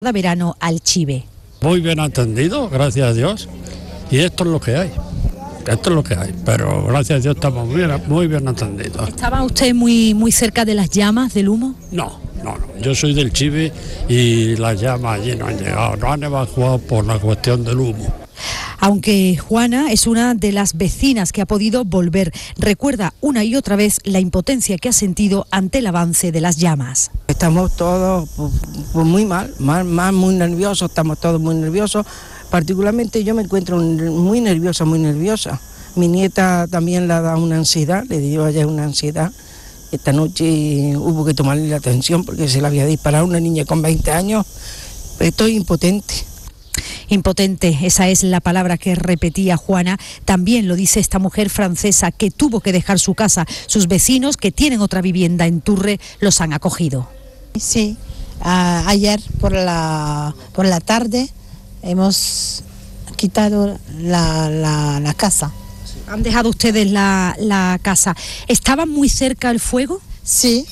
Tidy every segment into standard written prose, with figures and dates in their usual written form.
de verano Alchive. Muy bien atendido, gracias a Dios, y esto es lo que hay. Esto es lo que hay, pero gracias a Dios estamos muy bien atendidos. ¿Estaba usted muy cerca de las llamas, del humo? No. Yo soy del Chive y las llamas allí no han llegado, no han evacuado por la cuestión del humo. Aunque Juana es una de las vecinas que ha podido volver, recuerda una y otra vez la impotencia que ha sentido ante el avance de las llamas. Estamos todos pues muy mal, muy nerviosos, estamos todos muy nerviosos. Particularmente yo me encuentro muy nerviosa. Mi nieta también le ha dado una ansiedad, le dio ayer una ansiedad. Esta noche hubo que tomarle la atención porque se le había disparado una niña con 20 años. Estoy impotente. Impotente, esa es la palabra que repetía Juana. También lo dice esta mujer francesa que tuvo que dejar su casa. Sus vecinos, que tienen otra vivienda en Turre, los han acogido. Sí, ayer por la tarde hemos quitado la casa. ¿Han dejado ustedes la casa? ¿Estaba muy cerca el fuego? Sí,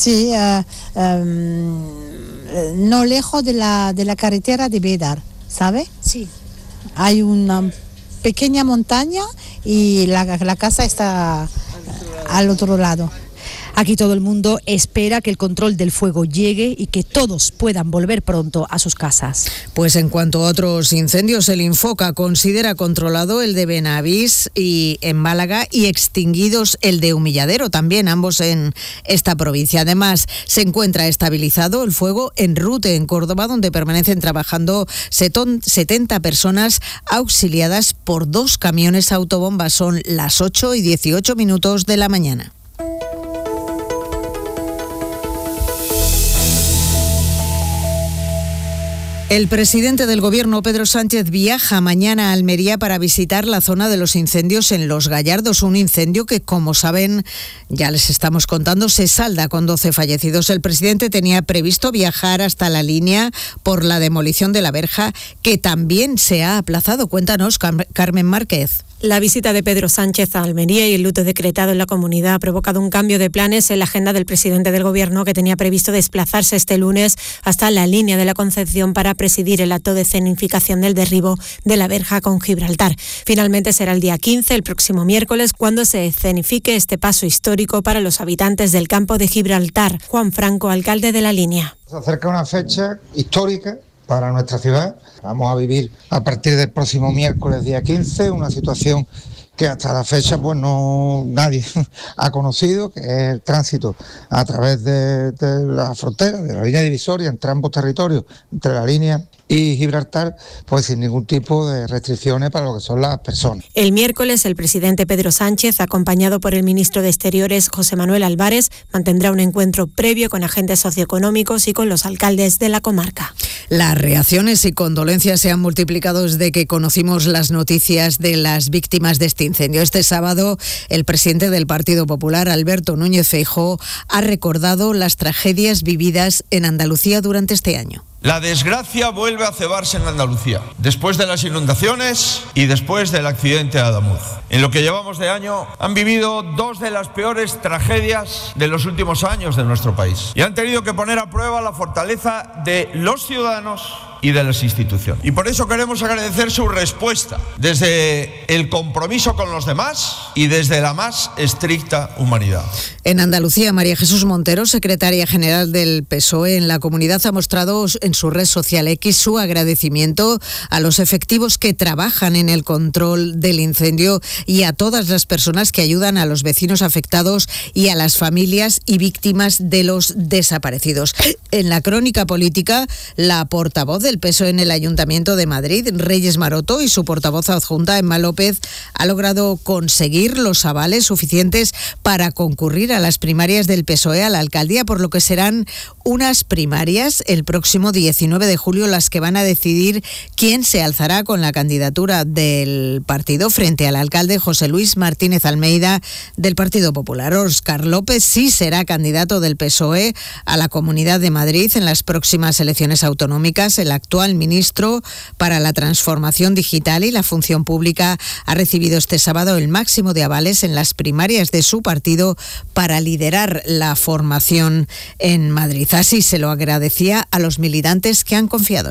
no lejos de la carretera de Bédar, ¿sabe? Sí. Hay una pequeña montaña y la casa está al otro lado. Aquí todo el mundo espera que el control del fuego llegue y que todos puedan volver pronto a sus casas. Pues en cuanto a otros incendios, el Infoca considera controlado el de Benavís y en Málaga y extinguidos el de Humilladero, también ambos en esta provincia. Además, se encuentra estabilizado el fuego en Rute, en Córdoba, donde permanecen trabajando 70 personas auxiliadas por 2 camiones autobombas. Son las 8:18 de la mañana. El presidente del Gobierno, Pedro Sánchez, viaja mañana a Almería para visitar la zona de los incendios en Los Gallardos, un incendio que, como saben, ya les estamos contando, se salda con 12 fallecidos. El presidente tenía previsto viajar hasta la línea por la demolición de la verja, que también se ha aplazado. Cuéntanos, Carmen Márquez. La visita de Pedro Sánchez a Almería y el luto decretado en la comunidad ha provocado un cambio de planes en la agenda del presidente del Gobierno, que tenía previsto desplazarse este lunes hasta la línea de la Concepción para presidir el acto de escenificación del derribo de la verja con Gibraltar. Finalmente será el día 15, el próximo miércoles, cuando se escenifique este paso histórico para los habitantes del campo de Gibraltar. Juan Franco, alcalde de la línea. Se acerca una fecha histórica para nuestra ciudad. Vamos a vivir a partir del próximo miércoles, día 15, una situación que hasta la fecha pues no nadie ha conocido, que es el tránsito a través de la frontera, de la línea divisoria entre ambos territorios, entre la línea y Gibraltar, pues sin ningún tipo de restricciones para lo que son las personas. El miércoles, el presidente Pedro Sánchez, acompañado por el ministro de Exteriores, José Manuel Álvarez, mantendrá un encuentro previo con agentes socioeconómicos y con los alcaldes de la comarca. Las reacciones y condolencias se han multiplicado desde que conocimos las noticias de las víctimas de este incendio. Este sábado, el presidente del Partido Popular, Alberto Núñez Feijóo, ha recordado las tragedias vividas en Andalucía durante este año. La desgracia vuelve a cebarse en Andalucía, después de las inundaciones y después del accidente de Adamuz. En lo que llevamos de año han vivido 2 de las peores tragedias de los últimos años de nuestro país y han tenido que poner a prueba la fortaleza de los ciudadanos y de las instituciones. Y por eso queremos agradecer su respuesta desde el compromiso con los demás y desde la más estricta humanidad. En Andalucía, María Jesús Montero, secretaria general del PSOE en la comunidad, ha mostrado en su red social X su agradecimiento a los efectivos que trabajan en el control del incendio y a todas las personas que ayudan a los vecinos afectados y a las familias y víctimas de los desaparecidos. En la crónica política, la portavoz del PSOE en el Ayuntamiento de Madrid, Reyes Maroto, y su portavoz adjunta, Emma López, ha logrado conseguir los avales suficientes para concurrir a las primarias del PSOE a la alcaldía, por lo que serán unas primarias el próximo 19 de julio las que van a decidir quién se alzará con la candidatura del partido frente al alcalde José Luis Martínez Almeida del Partido Popular. Óscar López sí será candidato del PSOE a la Comunidad de Madrid en las próximas elecciones autonómicas. El actual ministro para la Transformación Digital y la Función Pública ha recibido este sábado el máximo de avales en las primarias de su partido para liderar la formación en Madrid. Así se lo agradecía a los militantes que han confiado